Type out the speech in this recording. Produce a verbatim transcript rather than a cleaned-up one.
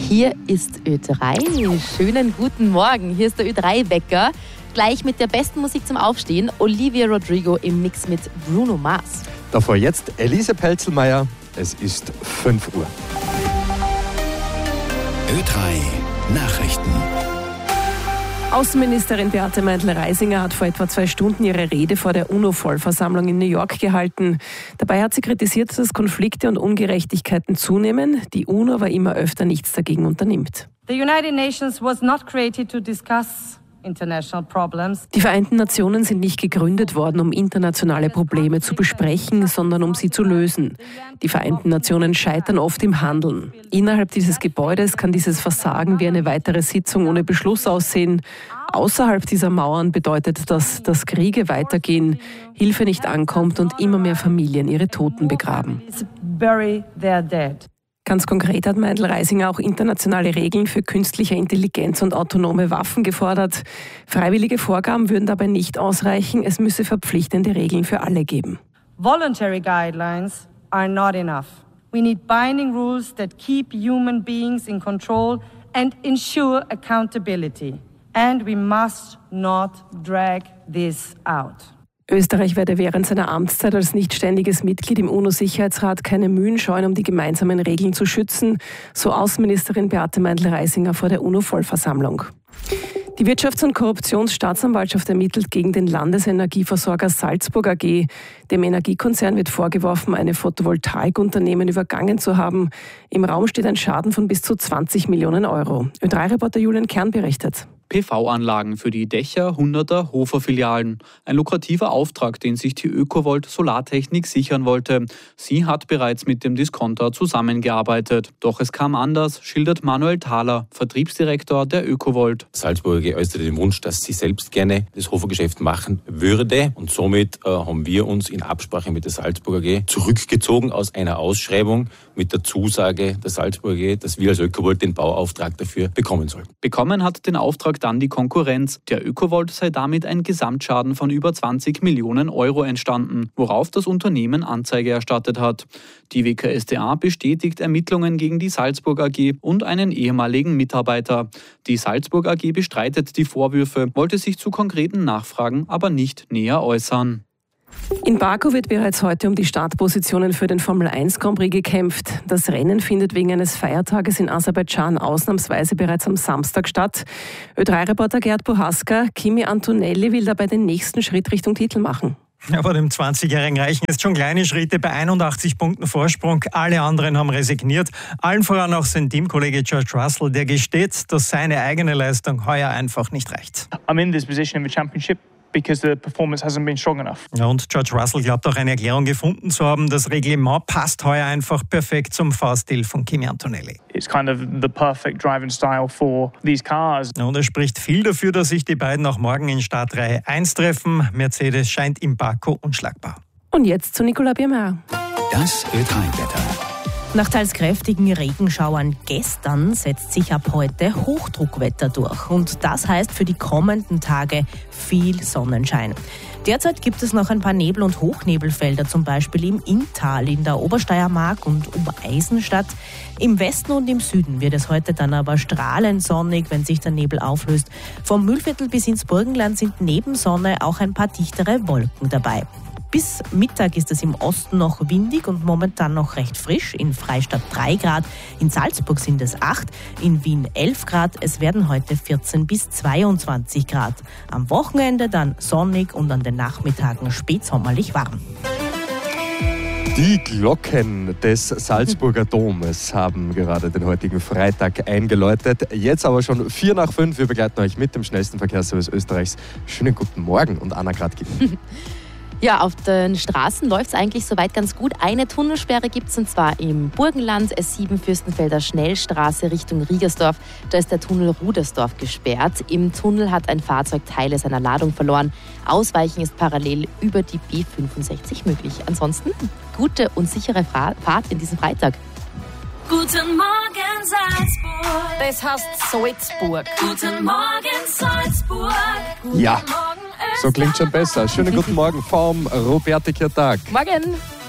Hier ist Ö drei. Schönen guten Morgen. Hier ist der Ö drei Wecker. Gleich mit der besten Musik zum Aufstehen. Olivia Rodrigo im Mix mit Bruno Mars. Davor jetzt Elise Pelzelmeier. Es ist fünf Uhr. Ö drei Nachrichten. Außenministerin Beate Meindl-Reisinger hat vor etwa zwei Stunden ihre Rede vor der UNO-Vollversammlung in New York gehalten. Dabei hat sie kritisiert, dass Konflikte und Ungerechtigkeiten zunehmen, die UNO aber immer öfter nichts dagegen unternimmt. The United Nations was not created to discuss international problems. Die Vereinten Nationen sind nicht gegründet worden, um internationale Probleme zu besprechen, sondern um sie zu lösen. Die Vereinten Nationen scheitern oft im Handeln. Innerhalb dieses Gebäudes kann dieses Versagen wie eine weitere Sitzung ohne Beschluss aussehen. Außerhalb dieser Mauern bedeutet das, dass Kriege weitergehen, Hilfe nicht ankommt und immer mehr Familien ihre Toten begraben. Bury their dead. Ganz konkret hat Meindl-Reisinger auch internationale Regeln für künstliche Intelligenz und autonome Waffen gefordert. Freiwillige Vorgaben würden dabei nicht ausreichen. Es müsse verpflichtende Regeln für alle geben. Voluntary guidelines are not enough. We need binding rules that keep human beings in control and ensure accountability. And we must not drag this out. Österreich werde während seiner Amtszeit als nicht ständiges Mitglied im UNO-Sicherheitsrat keine Mühen scheuen, um die gemeinsamen Regeln zu schützen, so Außenministerin Beate Meindl-Reisinger vor der UNO-Vollversammlung. Die Wirtschafts- und Korruptionsstaatsanwaltschaft ermittelt gegen den Landesenergieversorger Salzburg A G. Dem Energiekonzern wird vorgeworfen, eine Photovoltaikunternehmen übergangen zu haben. Im Raum steht ein Schaden von bis zu zwanzig Millionen Euro. Ö drei Reporter Julian Kern berichtet. P V-Anlagen für die Dächer hunderter Hofer-Filialen. Ein lukrativer Auftrag, den sich die Ökovolt Solartechnik sichern wollte. Sie hat bereits mit dem Discounter zusammengearbeitet. Doch es kam anders, schildert Manuel Thaler, Vertriebsdirektor der Ökovolt. Salzburg A G äußerte den Wunsch, dass sie selbst gerne das Hofergeschäft machen würde. Und somit äh, haben wir uns in Absprache mit der Salzburg A G zurückgezogen aus einer Ausschreibung mit der Zusage der Salzburg A G, dass wir als Ökovolt den Bauauftrag dafür bekommen sollten. Bekommen hat den Auftrag dann die Konkurrenz. Der Ökovolt sei damit ein Gesamtschaden von über zwanzig Millionen Euro entstanden, worauf das Unternehmen Anzeige erstattet hat. Die W K S t A bestätigt Ermittlungen gegen die Salzburg A G und einen ehemaligen Mitarbeiter. Die Salzburg A G bestreitet die Vorwürfe, wollte sich zu konkreten Nachfragen aber nicht näher äußern. In Baku wird bereits heute um die Startpositionen für den Formel eins Grand Prix gekämpft. Das Rennen findet wegen eines Feiertages in Aserbaidschan ausnahmsweise bereits am Samstag statt. Ö drei Reporter Gerd Bohaska, Kimi Antonelli will dabei den nächsten Schritt Richtung Titel machen. Aber dem zwanzigjährigen reichen jetzt schon kleine Schritte bei einundachtzig Punkten Vorsprung. Alle anderen haben resigniert. Allen voran auch sein Teamkollege George Russell, der gesteht, dass seine eigene Leistung heuer einfach nicht reicht. I'm in this position in the championship because the performance hasn't been strong enough. Ja, und George Russell glaubt auch eine Erklärung gefunden zu haben. Das Reglement passt heuer einfach perfekt zum Fahrstil von Kimi Antonelli. It's kind of the perfect driving style for these cars. Ja, und es spricht viel dafür, dass sich die beiden auch morgen in Startreihe eins treffen. Mercedes scheint in Baku unschlagbar. Und jetzt zu Nicola Biermeier. Das Ö drei Wetter. Nach teils kräftigen Regenschauern gestern setzt sich ab heute Hochdruckwetter durch. Und das heißt für die kommenden Tage viel Sonnenschein. Derzeit gibt es noch ein paar Nebel- und Hochnebelfelder, zum Beispiel im Inntal, in der Obersteiermark und Obereisenstadt. Im Westen und im Süden wird es heute dann aber strahlend sonnig, wenn sich der Nebel auflöst. Vom Mühlviertel bis ins Burgenland sind neben Sonne auch ein paar dichtere Wolken dabei. Bis Mittag ist es im Osten noch windig und momentan noch recht frisch. In Freistadt drei Grad, in Salzburg sind es acht, in Wien elf Grad. Es werden heute vierzehn bis zweiundzwanzig Grad. Am Wochenende dann sonnig und an den Nachmittagen spätsommerlich warm. Die Glocken des Salzburger Domes haben gerade den heutigen Freitag eingeläutet. Jetzt aber schon vier nach fünf. Wir begleiten euch mit dem schnellsten Verkehrsservice Österreichs. Schönen guten Morgen und Anna Gradkin. Ja, auf den Straßen läuft es eigentlich soweit ganz gut. Eine Tunnelsperre gibt es, und zwar im Burgenland, S sieben Fürstenfelder Schnellstraße Richtung Riegersdorf. Da ist der Tunnel Rudersdorf gesperrt. Im Tunnel hat ein Fahrzeug Teile seiner Ladung verloren. Ausweichen ist parallel über die B fünfundsechzig möglich. Ansonsten gute und sichere Fahrt in diesem Freitag. Guten Morgen Salzburg. Das heißt Salzburg. Guten Morgen Salzburg. Guten ja, Morgen, so klingt schon besser. Schönen guten Morgen vom Robertikir-Tag. Morgen.